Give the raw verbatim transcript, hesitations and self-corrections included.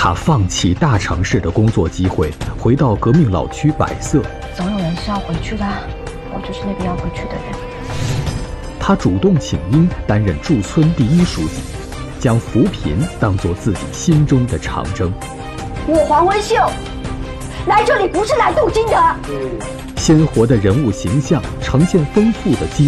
他放弃大城市的工作机会，回到革命老区百色。 总有人是要回去的，我就是那个要回去的人。 他主动请缨担任驻村第一书记，将扶贫当作自己心中的长征。 我黄文秀来这里不是来镀金的。 鲜活的人物形象呈现丰富的基